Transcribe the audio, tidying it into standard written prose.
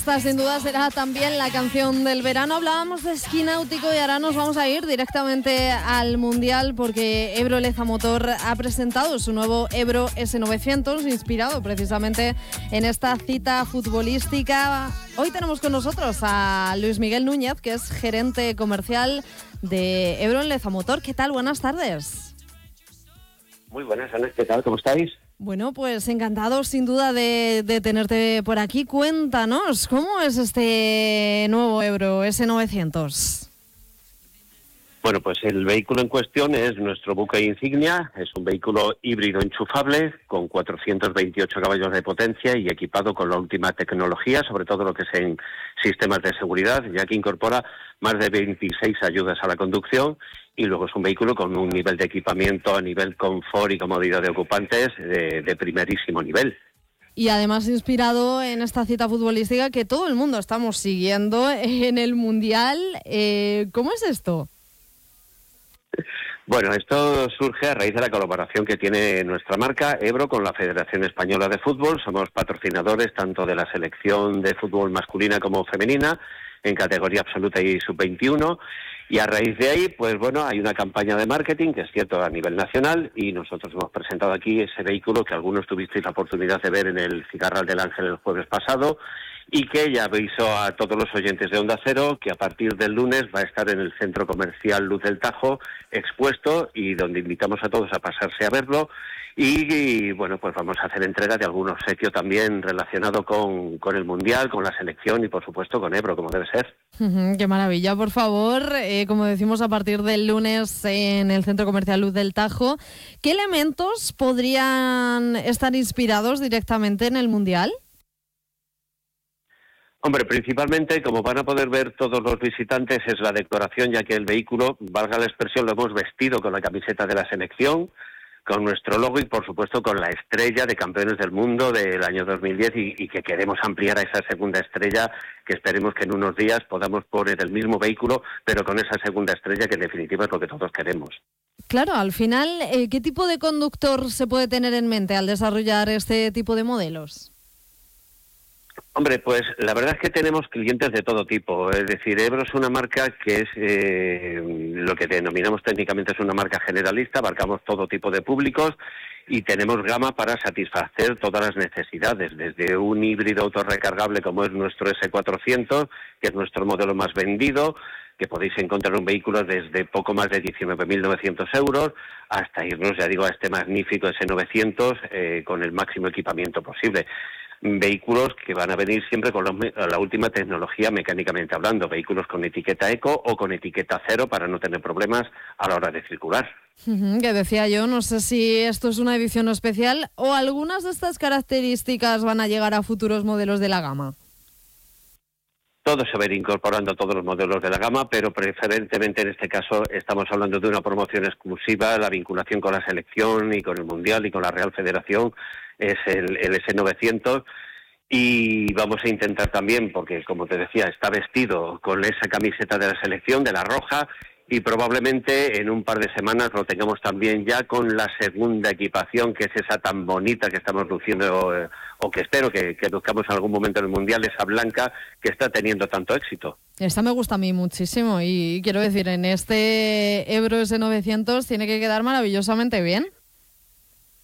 Esta sin duda será también la canción del verano. Hablábamos de esquí náutico y ahora nos vamos a ir directamente al Mundial porque Ebro Lezamotor ha presentado su nuevo Ebro S900, inspirado precisamente en esta cita futbolística. Hoy tenemos con nosotros a Luis Miguel Núñez, que es gerente comercial de Ebro Lezamotor. ¿Qué tal? Buenas tardes. Muy buenas, Ana. ¿Qué tal? ¿Cómo estáis? Bueno, pues encantados sin duda de tenerte por aquí. Cuéntanos, ¿cómo es este nuevo Ebro S900? Bueno, pues el vehículo en cuestión es nuestro buque insignia. Es un vehículo híbrido enchufable con 428 caballos de potencia y equipado con la última tecnología, sobre todo lo que es en sistemas de seguridad, ya que incorpora más de 26 ayudas a la conducción. Y luego es un vehículo con un nivel de equipamiento a nivel confort y comodidad de ocupantes de primerísimo nivel. Y además inspirado en esta cita futbolística que todo el mundo estamos siguiendo en el Mundial. ¿Cómo es esto? Bueno, esto surge a raíz de la colaboración que tiene nuestra marca Ebro con la Federación Española de Fútbol. Somos patrocinadores tanto de la selección de fútbol masculina como femenina en categoría absoluta y sub-21. Y a raíz de ahí, pues bueno, hay una campaña de marketing, que es cierto, a nivel nacional, y nosotros hemos presentado aquí ese vehículo que algunos tuvisteis la oportunidad de ver en el Cigarral del Ángel el jueves pasado, y que ya aviso a todos los oyentes de Onda Cero que a partir del lunes va a estar en el Centro Comercial Luz del Tajo expuesto y donde invitamos a todos a pasarse a verlo. Y bueno, pues vamos a hacer entrega de algún obsequio también relacionado con el Mundial, con la selección y por supuesto con Ebro, como debe ser. ¡Qué maravilla! Por favor, como decimos, a partir del lunes en el Centro Comercial Luz del Tajo, ¿qué elementos podrían estar inspirados directamente en el Mundial? Hombre, principalmente, como van a poder ver todos los visitantes, es la decoración, ya que el vehículo, valga la expresión, lo hemos vestido con la camiseta de la selección, con nuestro logo y, por supuesto, con la estrella de campeones del mundo del año 2010 y que queremos ampliar a esa segunda estrella, que esperemos que en unos días podamos poner el mismo vehículo, pero con esa segunda estrella que en definitiva es lo que todos queremos. Claro, al final, ¿qué tipo de conductor se puede tener en mente al desarrollar este tipo de modelos? Hombre, pues la verdad es que tenemos clientes de todo tipo. Es decir, Ebro es una marca que es lo que denominamos técnicamente es una marca generalista, abarcamos todo tipo de públicos y tenemos gama para satisfacer todas las necesidades, desde un híbrido autorrecargable como es nuestro S400, que es nuestro modelo más vendido, que podéis encontrar un vehículo desde poco más de 19.900 euros, hasta irnos, ya digo, a este magnífico S900 con el máximo equipamiento posible. Vehículos que van a venir siempre con la última tecnología mecánicamente hablando, vehículos con etiqueta eco o con etiqueta cero para no tener problemas a la hora de circular. Que decía yo, no sé si esto es una edición especial o algunas de estas características van a llegar a futuros modelos de la gama. Todo se va a ir incorporando a todos los modelos de la gama, pero preferentemente en este caso estamos hablando de una promoción exclusiva, la vinculación con la selección y con el Mundial y con la Real Federación es el S900 y vamos a intentar también, porque como te decía, está vestido con esa camiseta de la selección, de la roja, y probablemente en un par de semanas lo tengamos también ya con la segunda equipación, que es esa tan bonita que estamos luciendo, o que espero que luzcamos en algún momento en el Mundial, esa blanca que está teniendo tanto éxito. Esta me gusta a mí muchísimo y quiero decir, en este Ebro S900 tiene que quedar maravillosamente bien.